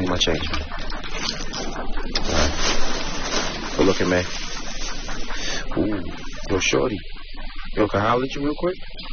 me my change. All right. Good looking, man. Ooh, yo, shorty. Yo, can I holler at you real quick?